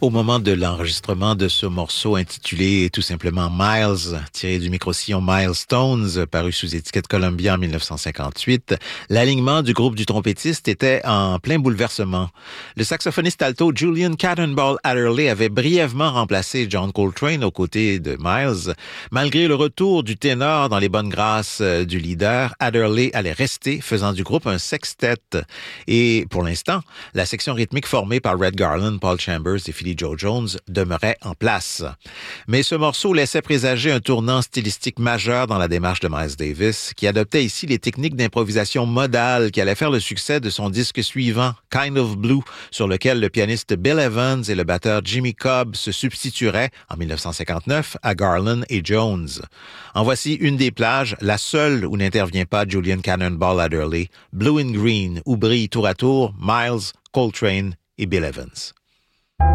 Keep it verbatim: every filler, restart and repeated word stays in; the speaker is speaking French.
Au moment de l'enregistrement de ce morceau intitulé tout simplement Miles, tiré du micro-sillon Milestones, paru sous étiquette Columbia en dix-neuf cent cinquante-huit, l'alignement du groupe du trompettiste était en plein bouleversement. Le saxophoniste alto Julian Cannonball Adderley avait brièvement remplacé John Coltrane aux côtés de Miles. Malgré le retour du ténor dans les bonnes grâces du leader, Adderley allait rester, faisant du groupe un sextet. Et pour l'instant, la section rythmique formée par Red Garland, Paul Chambers et Philly Joe Jones demeurait en place. Mais ce morceau laissait présager un tournant stylistique majeur dans la démarche de Miles Davis, qui adoptait ici les techniques d'improvisation modale qui allaient faire le succès de son disque suivant, Kind of Blue, sur lequel le pianiste Bill Evans et le batteur Jimmy Cobb se substitueraient, en dix-neuf cent cinquante-neuf, à Garland et Jones. En voici une des plages, la seule où n'intervient pas Julian Cannonball Adderley, Blue and Green, où brillent tour à tour Miles, Coltrane et Bill Evans.